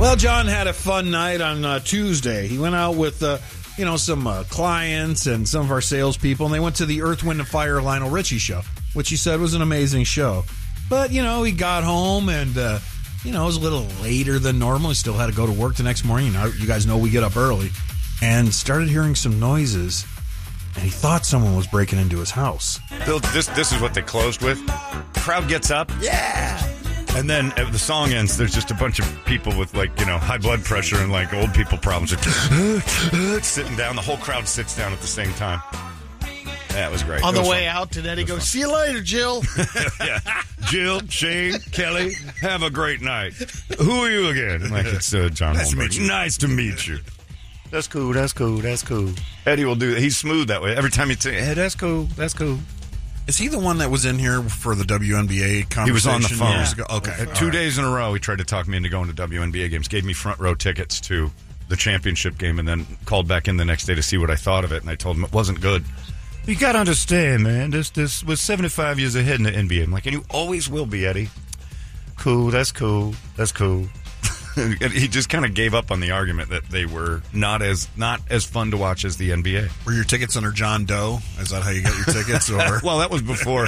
Well, John had a fun night on Tuesday. He went out with, some clients and some of our salespeople, and they went to the Earth, Wind & Fire Lionel Richie show, which he said was an amazing show. But, he got home and, it was a little later than normal. He still had to go to work the next morning. You guys know we get up early. And started hearing some noises, and he thought someone was breaking into his house. Bill, this is what they closed with. Crowd gets up. Yeah. And then the song ends, there's just a bunch of people with, high blood pressure and, old people problems. Sitting down. The whole crowd sits down at the same time. That was great. On the way out, did Eddie go, see you later, Jill? Yeah. Jill, Shane, Kelly, have a great night. Who are you again? It's John Holmberg. Nice to meet you. That's cool, that's cool, that's cool. Eddie will do that. He's smooth that way. Every time he'd say, hey, that's cool, that's cool. Is he the one that was in here for the WNBA conversation? He was on the phone. Yeah. Okay. 2 days in a row, he tried to talk me into going to WNBA games. Gave me front row tickets to the championship game, and then called back in the next day to see what I thought of it. And I told him it wasn't good. You got to understand, man. This was 75 years ahead in the NBA. I'm like, and you always will be, Eddie. Cool. That's cool. That's cool. He just kind of gave up on the argument that they were not as fun to watch as the NBA. Were your tickets under John Doe? Is that how you got your tickets? Or well, that was before.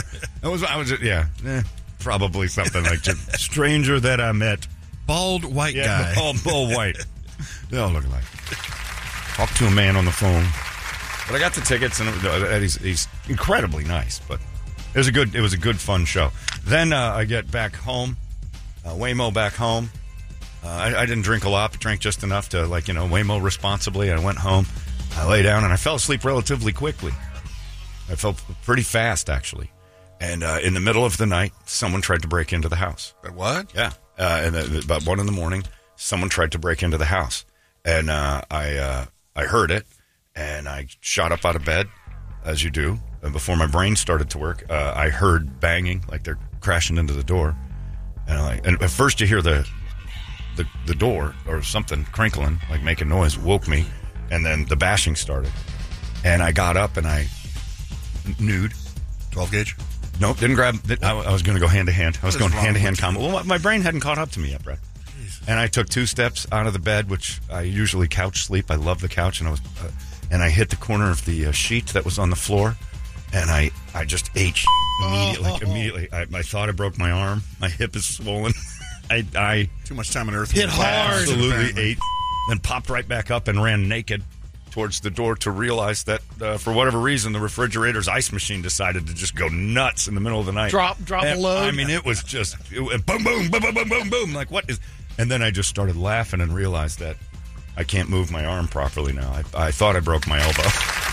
Probably something like just stranger that I met, bald white guy. Bald white. They all look alike. Talk to a man on the phone. But I got the tickets, and he's incredibly nice. But it was a good fun show. Then I get back home, Waymo back home. I didn't drink a lot, but drank just enough to, Waymo responsibly. I went home, I lay down, and I fell asleep relatively quickly. I fell pretty fast, actually. And in the middle of the night, someone tried to break into the house. What? Yeah. And about 1 a.m, someone tried to break into the house. And I heard it, and I shot up out of bed, as you do. And before my brain started to work, I heard banging, like they're crashing into the door. And at first you hear the door or something crinkling, like making noise, woke me, and then the bashing started. And I got up and I nude. 12 gauge? Nope, didn't grab. I was going to go hand to hand. I was going hand to hand combat. Well, my brain hadn't caught up to me yet, Brett. Jesus. And I took 2 steps out of the bed, which I usually couch sleep. I love the couch, and I hit the corner of the sheet that was on the floor, and I just ate immediately. I thought I broke my arm. My hip is swollen. I too much time on Earth. Hit hard. Absolutely ate. Then popped right back up and ran naked towards the door to realize that for whatever reason the refrigerator's ice machine decided to just go nuts in the middle of the night. Drop a load. I mean, it was just boom, boom, boom, boom, boom, boom, boom. Like, what is? And then I just started laughing and realized that I can't move my arm properly now. I thought I broke my elbow.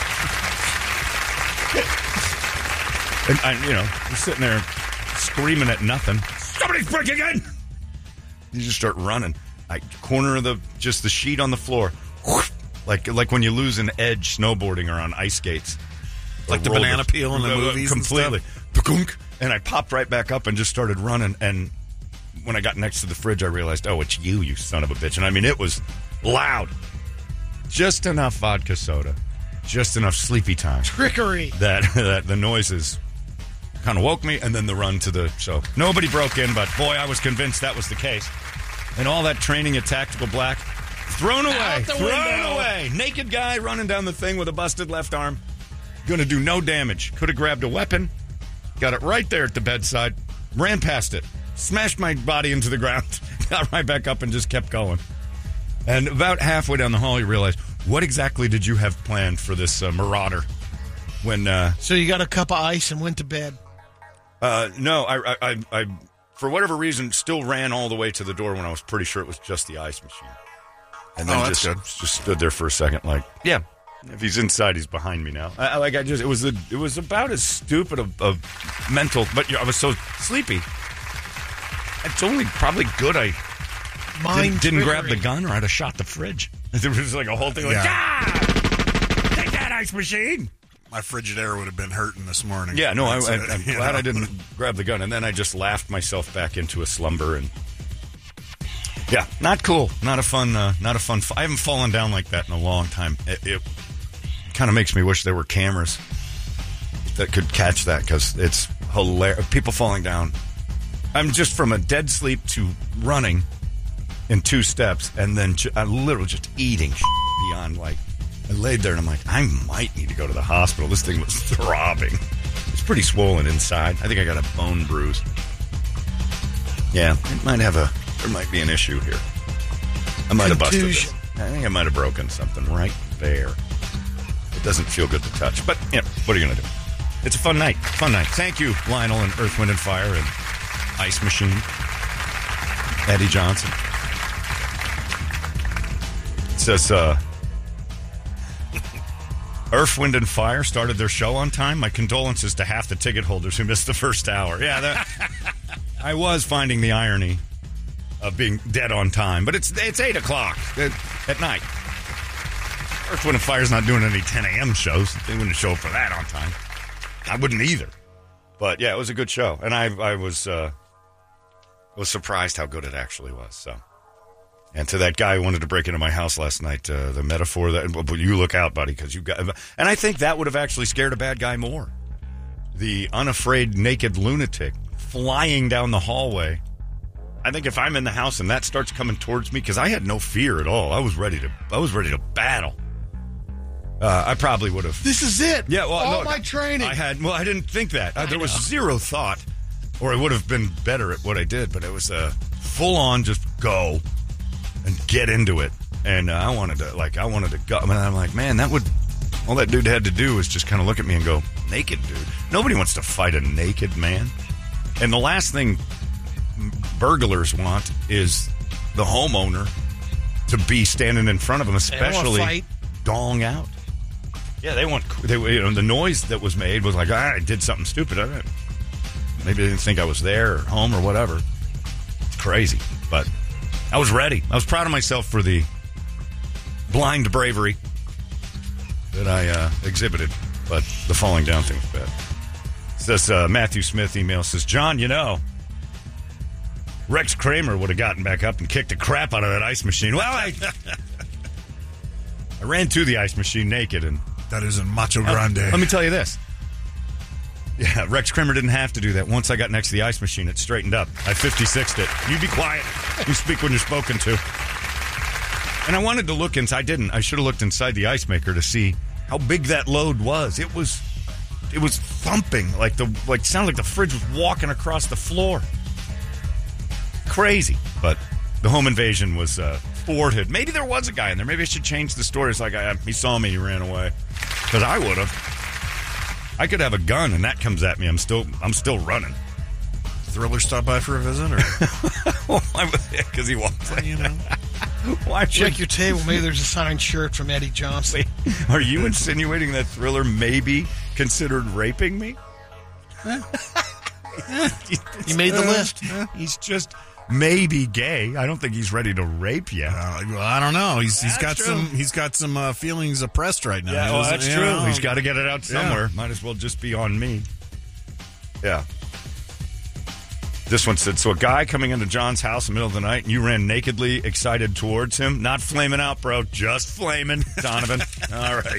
And I'm sitting there screaming at nothing. Somebody's breaking in! You just start running. I corner of the sheet on the floor. Like when you lose an edge snowboarding or on ice skates. Like the banana peel in the movies. Completely. And I popped right back up and just started running. And when I got next to the fridge, I realized, oh, it's you son of a bitch. And I mean, it was loud. Just enough vodka soda. Just enough sleepy time. Trickery. That the noises kind of woke me, and then the run to the show. Nobody broke in, but boy, I was convinced that was the case. And all that training at Tactical Black, thrown away. Naked guy running down the thing with a busted left arm. Going to do no damage. Could have grabbed a weapon. Got it right there at the bedside. Ran past it. Smashed my body into the ground. Got right back up and just kept going. And about halfway down the hall, you realize, what exactly did you have planned for this marauder? So you got a cup of ice and went to bed? No, I for whatever reason, still ran all the way to the door when I was pretty sure it was just the ice machine. And then just stood there for a second, like, yeah, if he's inside, he's behind me now. It was about as stupid of mental, but I was so sleepy. It's only probably good I didn't grab the gun, or I'd have shot the fridge. There was like a whole thing, like, take that ice machine. My Frigidaire would have been hurting this morning. Yeah, no, I'm glad I didn't grab the gun. And then I just laughed myself back into a slumber. And yeah, not cool. Not a fun. I haven't fallen down like that in a long time. It kind of makes me wish there were cameras that could catch that, because it's hilarious. People falling down. I'm just from a dead sleep to running in 2 steps, and then literally just eating beyond, like, I laid there and I'm like, I might need to go to the hospital. This thing was throbbing. It's pretty swollen inside. I think I got a bone bruise. Yeah, there might be an issue here. I might have busted this. I think I might have broken something right there. It doesn't feel good to touch. But, what are you going to do? It's a fun night. Thank you, Lionel and Earth, Wind & Fire and Ice Machine. Eddie Johnson. It says, Earth, Wind & Fire started their show on time. My condolences to half the ticket holders who missed the first hour. Yeah, I was finding the irony of being dead on time. But it's 8 o'clock at night. Earth, Wind & Fire's not doing any 10 a.m. shows. They wouldn't show up for that on time. I wouldn't either. But, yeah, it was a good show. And I was surprised how good it actually was. So, and to that guy who wanted to break into my house last night, the metaphor that you look out, buddy, because you got. And I think that would have actually scared a bad guy more. The unafraid naked lunatic flying down the hallway. I think if I'm in the house and that starts coming towards me, because I had no fear at all. I was ready to battle. I probably would have. This is it. Yeah, well, all my training. I didn't think that. There was zero thought, or I would have been better at what I did. But it was full on, just go and get into it. And I wanted to go. I mean, I'm like, man, all that dude had to do was just kind of look at me and go, naked dude. Nobody wants to fight a naked man. And the last thing burglars want is the homeowner to be standing in front of them, especially dong out. Yeah, the noise that was made was like, I did something stupid. Maybe they didn't think I was there or home or whatever. It's crazy. But I was ready. I was proud of myself for the blind bravery that I exhibited. But the falling down thing was bad. Says Matthew Smith email says, John, Rex Kramer would have gotten back up and kicked the crap out of that ice machine. Well, I ran to the ice machine naked, and that isn't Macho Grande. Let me tell you this. Yeah, Rex Kramer didn't have to do that. Once I got next to the ice machine, it straightened up. I 56'd it. You be quiet. You speak when you're spoken to. And I wanted to look inside. I didn't. I should have looked inside the ice maker to see how big that load was. It was thumping sounded like the fridge was walking across the floor. Crazy. But the home invasion was thwarted. Maybe there was a guy in there. Maybe I should change the story. It's like, he saw me, he ran away. Because I would have. I could have a gun, and that comes at me. I'm still running. Thriller stop by for a visit, or because he walks. Why check your table? Maybe there's a signed shirt from Eddie Johnson. Wait, are you insinuating that Thriller maybe considered raping me? He made the list. He's just maybe gay. I don't think he's ready to rape yet. Well, I don't know. He's got some feelings oppressed right now. Yeah, well, that's true. He's got to get it out somewhere. Yeah. Might as well just be on me. Yeah. This one said, so a guy coming into John's house in the middle of the night, and you ran nakedly excited towards him. Not flaming out, bro. Just flaming, Donovan. All right.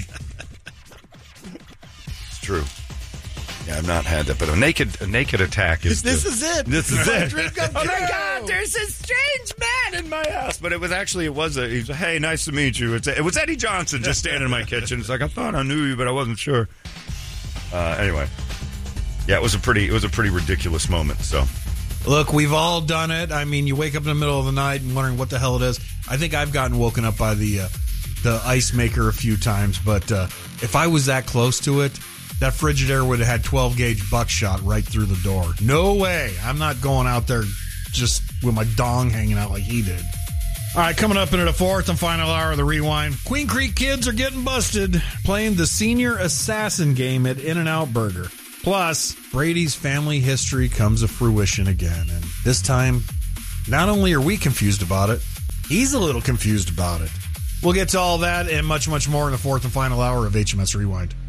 It's true. Yeah, I've not had that, but a naked attack is. This is it. This is it. Oh my God! There's a strange man in my house, but he was hey, nice to meet you. It was Eddie Johnson just standing in my kitchen. It's like, I thought I knew you, but I wasn't sure. Anyway, yeah, it was a pretty ridiculous moment. So, look, we've all done it. I mean, you wake up in the middle of the night and wondering what the hell it is. I think I've gotten woken up by the ice maker a few times, but if I was that close to it, that Frigidaire would have had 12-gauge buckshot right through the door. No way. I'm not going out there just with my dong hanging out like he did. All right, coming up into the fourth and final hour of the Rewind, Queen Creek kids are getting busted playing the senior assassin game at In-N-Out Burger. Plus, Brady's family history comes to fruition again. And this time, not only are we confused about it, he's a little confused about it. We'll get to all that and much, much more in the fourth and final hour of HMS Rewind.